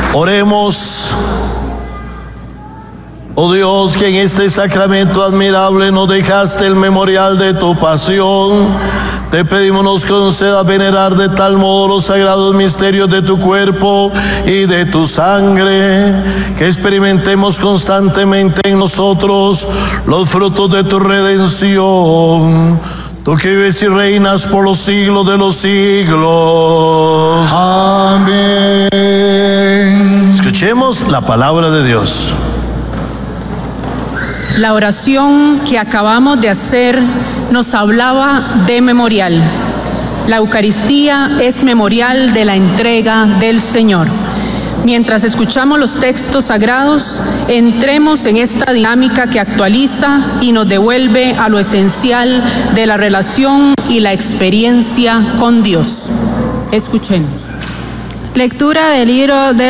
Oremos. Oh Dios, que en este sacramento admirable nos dejaste el memorial de tu pasión, te pedimos nos conceda venerar de tal modo los sagrados misterios de tu cuerpo y de tu sangre, que experimentemos constantemente en nosotros los frutos de tu redención. Tú que vives y reinas por los siglos de los siglos. Amén. Escuchemos la palabra de Dios. La oración que acabamos de hacer nos hablaba de memorial. La Eucaristía es memorial de la entrega del Señor. Mientras escuchamos los textos sagrados, entremos en esta dinámica que actualiza y nos devuelve a lo esencial de la relación y la experiencia con Dios. Escuchemos. Lectura del libro del